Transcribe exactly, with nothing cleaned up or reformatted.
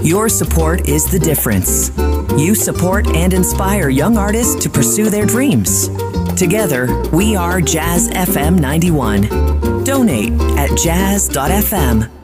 Your support is the difference. You support and inspire young artists to pursue their dreams. Together, we are Jazz F M ninety-one. Donate at jazz dot f m.